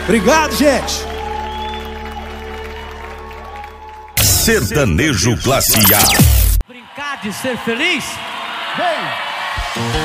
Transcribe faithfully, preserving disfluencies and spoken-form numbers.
Obrigado, gente. Sertanejo Classe A. Brincar de ser feliz? Vem.